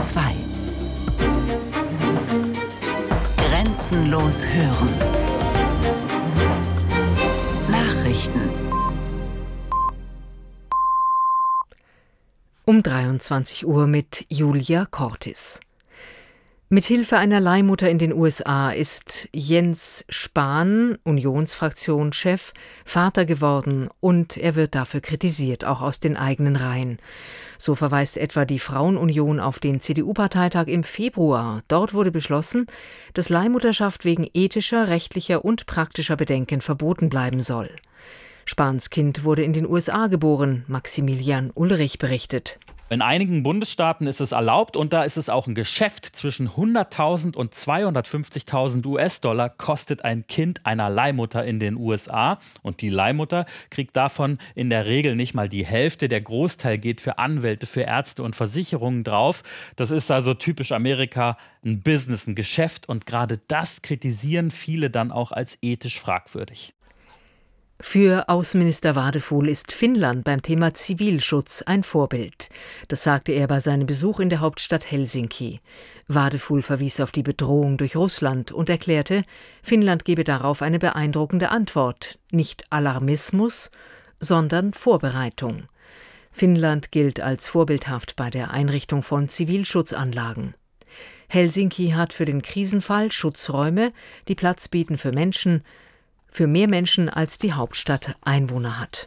2. Grenzenlos hören. Nachrichten. Um 23 Uhr mit Julia Cortis. Mithilfe einer Leihmutter in den USA ist Jens Spahn, Unionsfraktionschef, Vater geworden und er wird dafür kritisiert, auch aus den eigenen Reihen. So verweist etwa die Frauenunion auf den CDU-Parteitag im Februar. Dort wurde beschlossen, dass Leihmutterschaft wegen ethischer, rechtlicher und praktischer Bedenken verboten bleiben soll. Spahns Kind wurde in den USA geboren, Maximilian Ulrich berichtet. In einigen Bundesstaaten ist es erlaubt und da ist es auch ein Geschäft. Zwischen 100.000 und 250.000 US-Dollar kostet ein Kind einer Leihmutter in den USA. Und die Leihmutter kriegt davon in der Regel nicht mal die Hälfte. Der Großteil geht für Anwälte, für Ärzte und Versicherungen drauf. Das ist also typisch Amerika, ein Business, ein Geschäft. Und gerade das kritisieren viele dann auch als ethisch fragwürdig. Für Außenminister Wadefuhl ist Finnland beim Thema Zivilschutz ein Vorbild. Das sagte er bei seinem Besuch in der Hauptstadt Helsinki. Wadefuhl verwies auf die Bedrohung durch Russland und erklärte, Finnland gebe darauf eine beeindruckende Antwort. Nicht Alarmismus, sondern Vorbereitung. Finnland gilt als vorbildhaft bei der Einrichtung von Zivilschutzanlagen. Helsinki hat für den Krisenfall Schutzräume, die Platz bieten für mehr Menschen als die Hauptstadt Einwohner hat.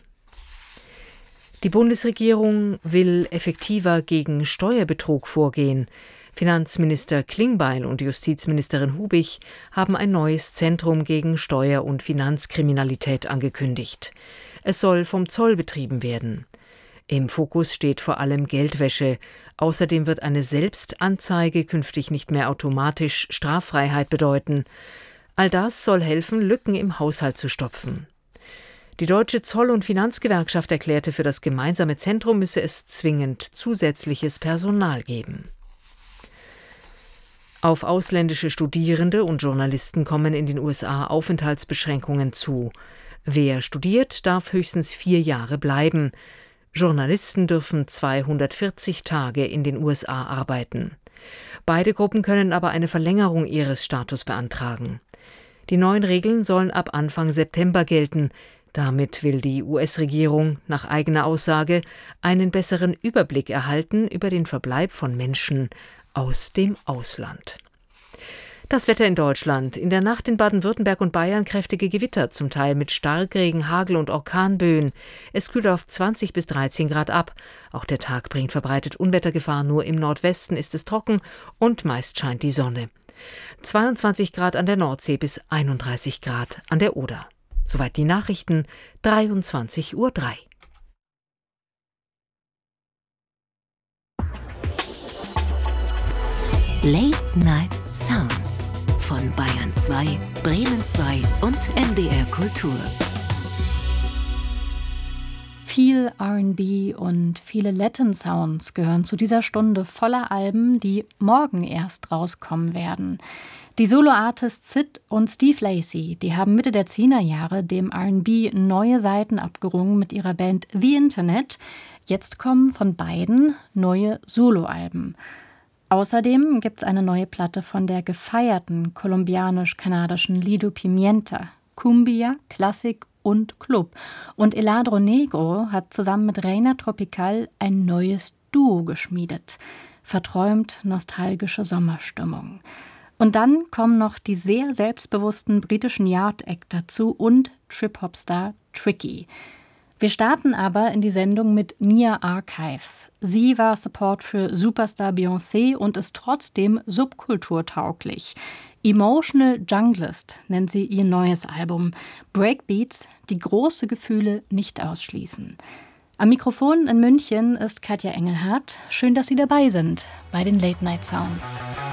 Die Bundesregierung will effektiver gegen Steuerbetrug vorgehen. Finanzminister Klingbeil und Justizministerin Hubich haben ein neues Zentrum gegen Steuer- und Finanzkriminalität angekündigt. Es soll vom Zoll betrieben werden. Im Fokus steht vor allem Geldwäsche. Außerdem wird eine Selbstanzeige künftig nicht mehr automatisch Straffreiheit bedeuten. All das soll helfen, Lücken im Haushalt zu stopfen. Die Deutsche Zoll- und Finanzgewerkschaft erklärte, für das gemeinsame Zentrum müsse es zwingend zusätzliches Personal geben. Auf ausländische Studierende und Journalisten kommen in den USA Aufenthaltsbeschränkungen zu. Wer studiert, darf höchstens 4 Jahre bleiben. Journalisten dürfen 240 Tage in den USA arbeiten. Beide Gruppen können aber eine Verlängerung ihres Status beantragen. Die neuen Regeln sollen ab Anfang September gelten. Damit will die US-Regierung nach eigener Aussage einen besseren Überblick erhalten über den Verbleib von Menschen aus dem Ausland. Das Wetter in Deutschland. In der Nacht in Baden-Württemberg und Bayern kräftige Gewitter, zum Teil mit Starkregen, Hagel und Orkanböen. Es kühlt auf 20 bis 13 Grad ab. Auch der Tag bringt verbreitet Unwettergefahr. Nur im Nordwesten ist es trocken und meist scheint die Sonne. 22 Grad an der Nordsee bis 31 Grad an der Oder. Soweit die Nachrichten, 23:03 Uhr. Late Night Sounds von Bayern 2, Bremen 2 und NDR Kultur. Viel R&B und viele Latin-Sounds gehören zu dieser Stunde voller Alben, die morgen erst rauskommen werden. Die Solo-Artists Sid und Steve Lacy, die haben Mitte der 10er Jahre dem R&B neue Seiten abgerungen mit ihrer Band The Internet. Jetzt kommen von beiden neue Solo-Alben. Außerdem gibt es eine neue Platte von der gefeierten kolumbianisch-kanadischen Lido Pimienta, Cumbia, Klassik und Club. Und Eladro Negro hat zusammen mit Reina Tropical ein neues Duo geschmiedet. Verträumt nostalgische Sommerstimmung. Und dann kommen noch die sehr selbstbewussten britischen Yard Act dazu und Trip-Hop-Star Tricky. Wir starten aber in die Sendung mit Nia Archives. Sie war Support für Superstar Beyoncé und ist trotzdem subkulturtauglich. Emotional Junglist nennt sie ihr neues Album. Breakbeats, die große Gefühle nicht ausschließen. Am Mikrofon in München ist Katja Engelhardt. Schön, dass Sie dabei sind bei den Late Night Sounds.